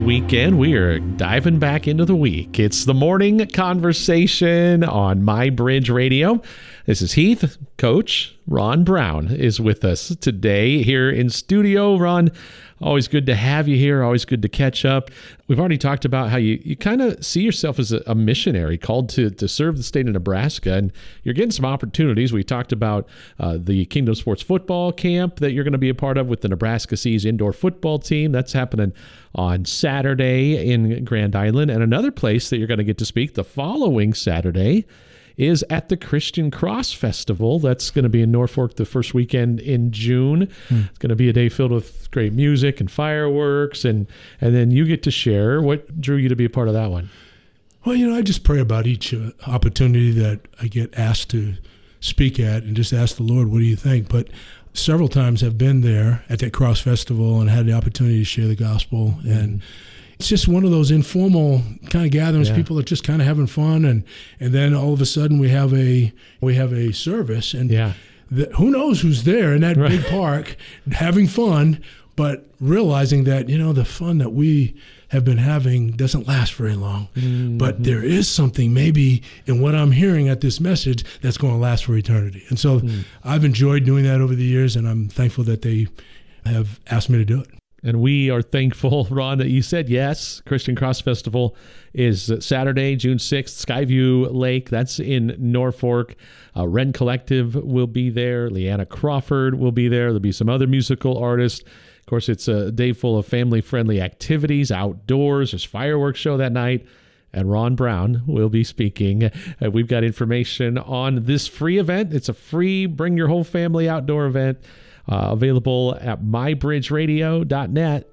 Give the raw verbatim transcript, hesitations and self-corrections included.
Weekend, we are diving back into the week. It's the morning conversation on My Bridge Radio. This is Heath. Coach Ron Brown is with us today here in studio. Ron, always good to have you here. Always good to catch up. We've already talked about how you, you kind of see yourself as a, a missionary called to, to serve the state of Nebraska, and you're getting some opportunities. We talked about uh, the Kingdom Sports Football Camp that you're going to be a part of with the Nebraska Seas indoor football team. That's happening on Saturday in Grand Island, and another place that you're going to get to speak the following Saturday is at the Christian Cross Festival. That's going to be in Norfolk the first weekend in June. Hmm. It's going to be a day filled with great music and fireworks, and and then you get to share. What drew you to be a part of that one? Well, you know, I just pray about each uh, opportunity that I get asked to speak at and just ask the Lord, what do you think? But several times I've been there at that Cross Festival and had the opportunity to share the gospel, mm-hmm. and it's just one of those informal kind of gatherings. Yeah. People are just kind of having fun, and and then all of a sudden we have a we have a service, and yeah. the, who knows who's there in that right. big park having fun, but realizing that, you know, the fun that we have been having doesn't last very long. Mm-hmm. But there is something maybe in what I'm hearing at this message that's going to last for eternity. And so mm. I've enjoyed doing that over the years, and I'm thankful that they have asked me to do it. And we are thankful, Ron, that you said yes. Christian Cross Festival is Saturday, June sixth, Skyview Lake. That's in Norfolk. Uh, Ren Collective will be there. Leanna Crawford will be there. There'll be some other musical artists. Of course, it's a day full of family-friendly activities outdoors. There's a fireworks show that night. And Ron Brown will be speaking. Uh, we've got information on this free event. It's a free bring your whole family outdoor event. Uh, available at my bridge radio dot net